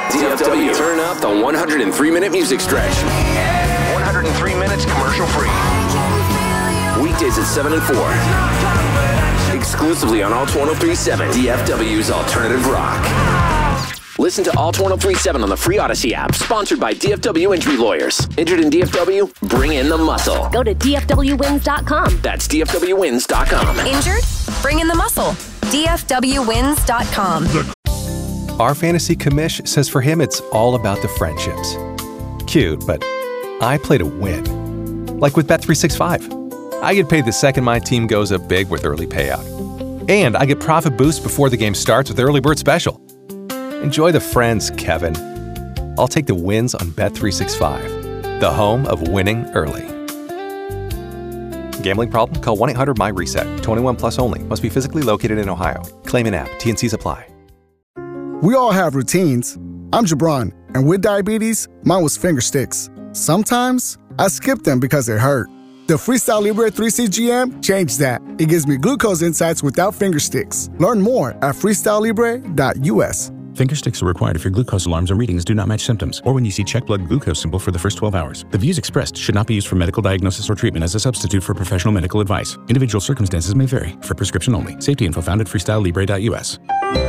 DFW. Turn up the 103-minute music stretch. 103 minutes commercial-free. Weekdays at 7 and 4. Exclusively on Alt 1037, DFW's Alternative Rock. Listen to Alt 1037 on the free Odyssey app. Sponsored by DFW Injury Lawyers. Injured in DFW? Bring in the muscle. Go to DFWWins.com. That's DFWWins.com. Injured? Bring in the muscle. DFWWins.com. Our fantasy commish says for him it's all about the friendships. Cute, but I play to win. Like with Bet365. I get paid the second my team goes up big with early payout. And I get profit boost before the game starts with Early Bird Special. Enjoy the friends, Kevin. I'll take the wins on Bet365, the home of winning early. Gambling problem? Call 1-800-MY-RESET. 21 plus only. Must be physically located in Ohio. Claim in app. T&Cs apply. We all have routines. I'm Jabron, and with diabetes, mine was finger sticks. Sometimes I skip them because it hurt. The Freestyle Libre 3CGM changed that. It gives me glucose insights without finger sticks. Learn more at freestylelibre.us. Finger sticks are required if your glucose alarms or readings do not match symptoms, or when you see check blood glucose symbol for the first 12 hours. The views expressed should not be used for medical diagnosis or treatment as a substitute for professional medical advice. Individual circumstances may vary. For prescription only. Safety info found at freestylelibre.us.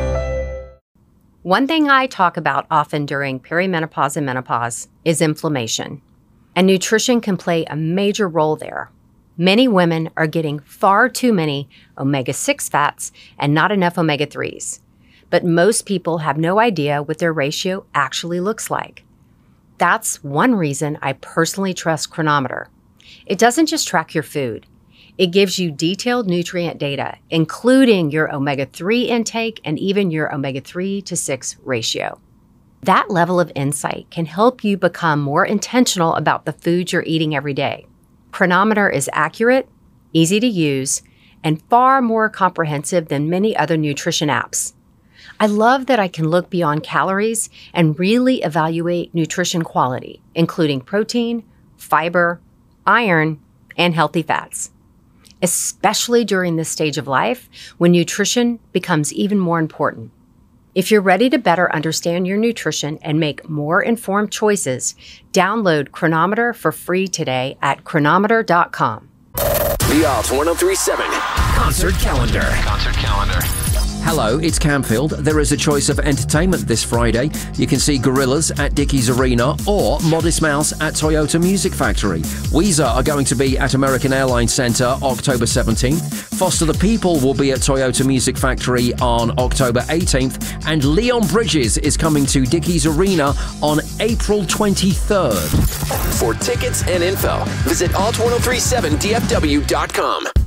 One thing I talk about often during perimenopause and menopause is inflammation. And nutrition can play a major role there. Many women are getting far too many omega-6 fats and not enough omega-3s. But most people have no idea what their ratio actually looks like. That's one reason I personally trust Cronometer. It doesn't just track your food. It gives you detailed nutrient data, including your omega-3 intake and even your omega-3 to 6 ratio. That level of insight can help you become more intentional about the foods you're eating every day. Cronometer is accurate, easy to use, and far more comprehensive than many other nutrition apps. I love that I can look beyond calories and really evaluate nutrition quality, including protein, fiber, iron, and healthy fats, especially during this stage of life when nutrition becomes even more important. If you're ready to better understand your nutrition and make more informed choices, download Cronometer for free today at cronometer.com. The Alt 1037 Concert Calendar. Concert Calendar. Hello, it's Camfield. There is a choice of entertainment this Friday. You can see Gorillaz at Dickies Arena or Modest Mouse at Toyota Music Factory. Weezer are going to be at American Airlines Centre October 17th. Foster the People will be at Toyota Music Factory on October 18th. And Leon Bridges is coming to Dickies Arena on April 23rd. For tickets and info, visit alt1037dfw.com.